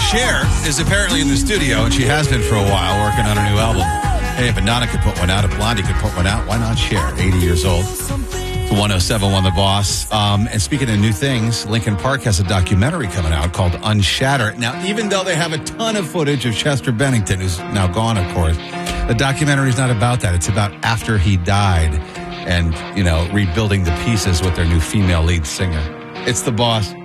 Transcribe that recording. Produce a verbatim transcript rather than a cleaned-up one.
Cher is apparently in the studio, and she has been for a while, working on a new album. Hey, if Madonna could put one out, if Blondie could put one out, why not Cher? eighty years old. one oh seven point one The Boss. Um, and speaking of new things, Linkin Park has a documentary coming out called Unshatter. Now, even though they have a ton of footage of Chester Bennington, who's now gone, of course, the documentary is not about that. It's about after he died and, you know, rebuilding the pieces with their new female lead singer. It's The Boss.